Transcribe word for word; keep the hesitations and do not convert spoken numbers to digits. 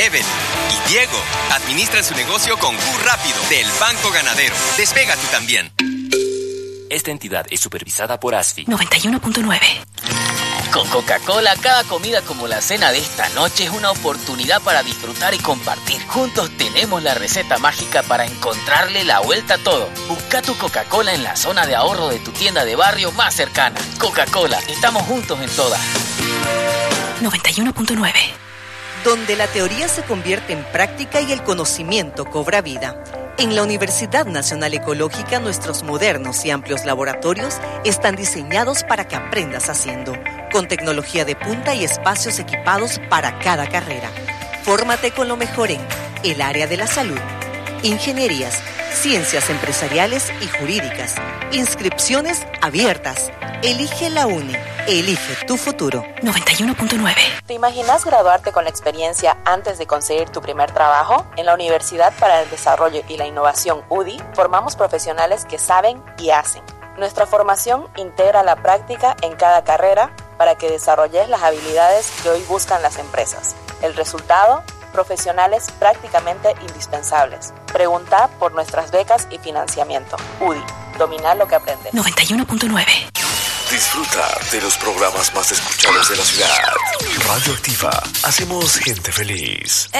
Evelyn y Diego administran su negocio con Q Rápido del Banco Ganadero. Despega tú también. Esta entidad es supervisada por A S F I. noventa y uno punto nueve. Con Coca-Cola, cada comida como la cena de esta noche es una oportunidad para disfrutar y compartir. Juntos tenemos la receta mágica para encontrarle la vuelta a todo. Busca tu Coca-Cola en la zona de ahorro de tu tienda de barrio más cercana. Coca-Cola, estamos juntos en todas. noventa y uno punto nueve. Donde la teoría se convierte en práctica y el conocimiento cobra vida. En la Universidad Nacional Ecológica, nuestros modernos y amplios laboratorios están diseñados para que aprendas haciendo, con tecnología de punta y espacios equipados para cada carrera. Fórmate con lo mejor en el área de la salud, ingenierías, ciencias empresariales y jurídicas. Inscripciones abiertas. Elige la UNE. Elige tu futuro. noventa y uno punto nueve. ¿Te imaginas graduarte con la experiencia antes de conseguir tu primer trabajo? En la Universidad para el Desarrollo y la Innovación U D I formamos profesionales que saben y hacen. Nuestra formación integra la práctica en cada carrera para que desarrolles las habilidades que hoy buscan las empresas. El resultado, profesionales prácticamente indispensables. Pregunta por nuestras becas y financiamiento. U D I, dominar lo que aprendes. noventa y uno punto nueve. Disfruta de los programas más escuchados de la ciudad. Radio Activa. Hacemos gente feliz.